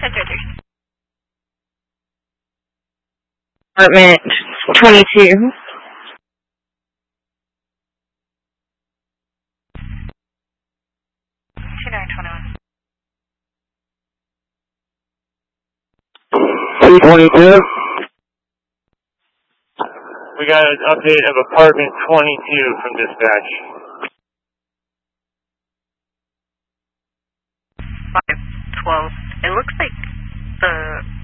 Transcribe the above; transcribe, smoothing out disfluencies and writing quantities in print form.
Apartment 22. C-22. We got an update of apartment 22 from dispatch. 512. It looks like the